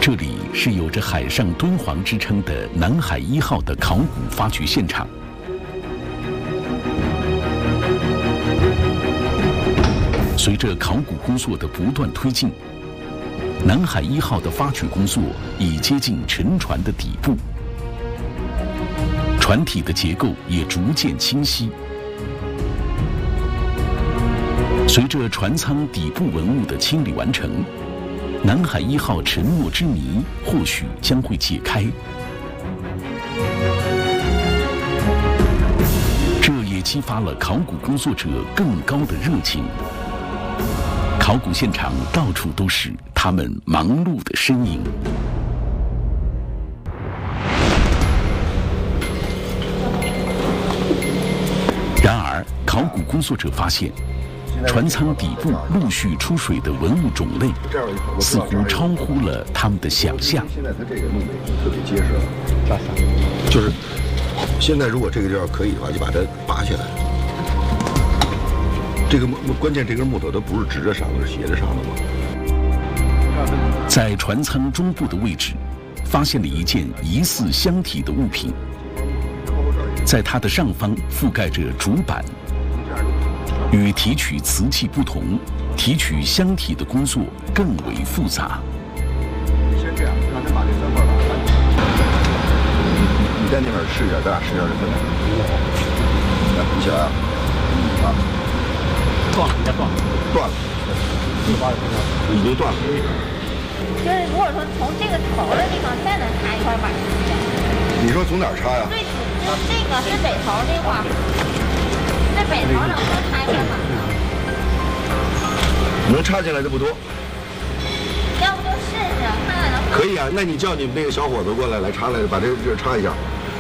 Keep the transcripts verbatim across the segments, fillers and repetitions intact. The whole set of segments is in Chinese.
这里是有着海上敦煌之称的南海一号的考古发掘现场。随着考古工作的不断推进，南海一号的发掘工作已接近沉船的底部，船体的结构也逐渐清晰。随着船舱底部文物的清理完成，南海一号沉没之谜或许将会解开。这也激发了考古工作者更高的热情。考古现场到处都是他们忙碌的身影。然而，考古工作者发现，船舱底部陆续出水的文物种类，似乎超乎了他们的想象。 现在它这个弄的特别结实了，就是现在如果这个地方可以的话，就把它拔下来。这个木关键，这根木头它不是直着上的，是斜着上的吗？ 在船舱中部的位置，发现了一件疑似箱体的物品，在它的上方覆盖着竹板。与提取瓷器不同，提取箱体的工作更为复杂。 先这样，让他把这三块板你在那边试一下，咱俩试一下这分。来，你想啊，啊， 断了，应该断了， 断了，已经断了。 就是如果说从这个头的地方再能插一块板， 你说从哪儿插呀？ 对，就是这个是北头这块，这北头能不能插一块板呢？ 能插进来的不多。 要不就试试，看看能。 可以啊，那你叫你们那个小伙子过来，来插来，把这个这插一下。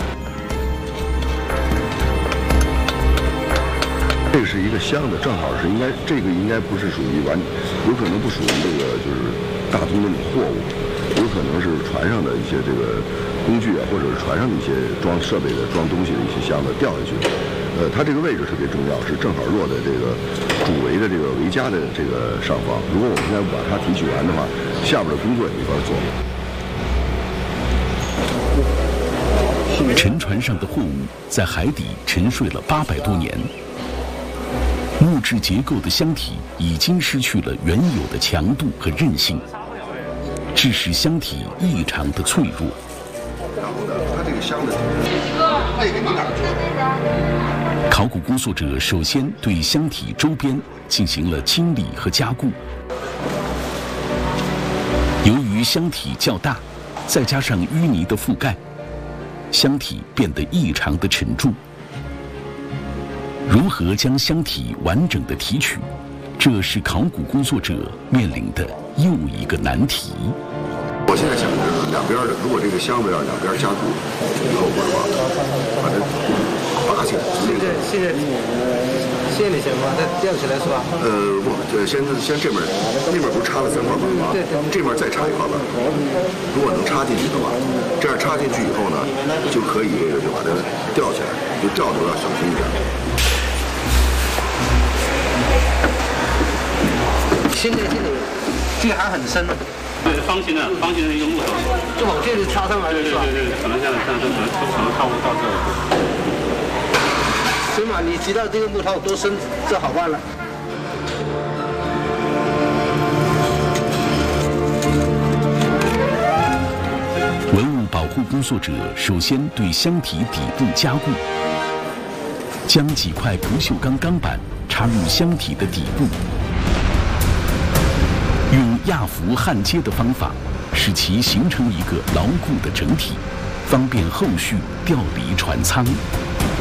这个是一个箱子，正好是应该，这个应该不是属于完，有可能不属于这个就是大宗的那种货物，有可能是船上的一些这个工具啊，或者是船上的一些装设备的、装东西的一些箱子掉下去。呃，它这个位置特别重要，是正好落在这个主围的这个围夹的这个上方。如果我们现在不把它提取完的话，下边的工作也没法做。 沉船上的货物在海底沉睡了八百多年。木质结构的箱体已经失去了原有的强度和韧性，致使箱体异常的脆弱。 然后呢，它这个箱子，那个你哪儿去？ 考古工作者首先对箱体周边进行了清理和加固。由于箱体较大，再加上淤泥的覆盖，箱体变得异常的沉重。如何将箱体完整的提取，这是考古工作者面临的又一个难题。 我现在想的是两边的，如果这个箱子要两边加固以后的话，把它拔起来。 现在现在现在你先把它吊起来是吧？ 呃，不，这先先这边，那边不是插了三块板吗？ 对对。 这边再插一块板，如果能插进去的话，这样插进去以后呢，就可以这个就把它吊起来，就吊着要小心一点。 现在这里这个还很深呢。 对，方形的方形的一个木头， 就往这里插上来是吧？ 对对对，可能这样这样可能可能差不多到这了。 行吧，你知道这个木头多深，这好办了。 文物保护工作者首先对箱体底部加固，将几块不锈钢钢板插入箱体的底部。用压服焊接的方法，使其形成一个牢固的整体，方便后续调离船舱。